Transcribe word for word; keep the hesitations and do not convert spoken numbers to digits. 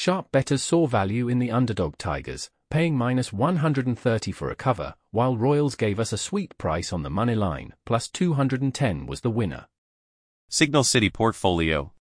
Sharp bettors saw value in the underdog Tigers, paying minus one hundred thirty for a cover, while Royals gave us a sweet price on the money line, plus two hundred ten was the winner. Signal City Portfolio.